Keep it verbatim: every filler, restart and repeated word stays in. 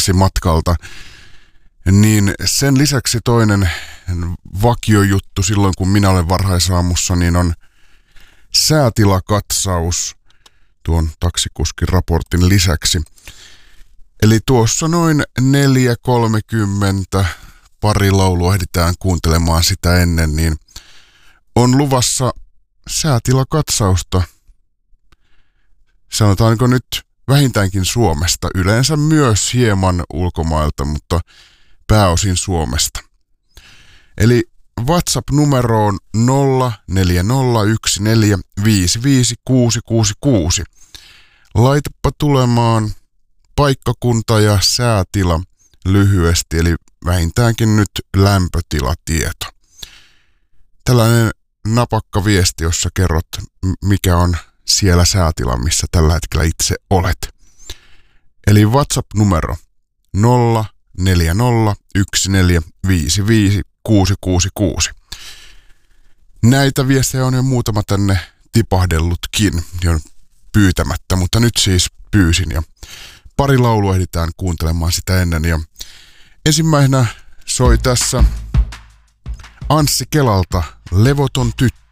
taksimatkalta, niin sen lisäksi toinen vakiojuttu silloin, kun minä olen varhaisaamussa, niin on säätilakatsaus tuon taksikuskin raportin lisäksi. Eli tuossa noin neljä kolmekymmentä, pari laulua ehditään kuuntelemaan sitä ennen, niin on luvassa säätilakatsausta, sanotaanko nyt vähintäänkin Suomesta, yleensä myös hieman ulkomailta, mutta pääosin Suomesta. Eli WhatsApp-numeroon nolla neljä nolla yksi neljä viisi viisi kuusi kuusi kuusi. Laitapa tulemaan paikkakunta ja säätila lyhyesti, eli vähintäänkin nyt lämpötilatieto. Tällainen napakka viesti, jossa kerrot, mikä on siellä säätila, missä tällä hetkellä itse olet. Eli WhatsApp-numero nolla neljä nolla yksi neljä viisi viisi kuusi kuusi kuusi. Näitä viestejä on jo muutama tänne tipahdellutkin jo pyytämättä, mutta nyt siis pyysin ja pari laulua ehditään kuuntelemaan sitä ennen. Ja ensimmäisenä soi tässä Anssi Kelalta Levoton tyttö.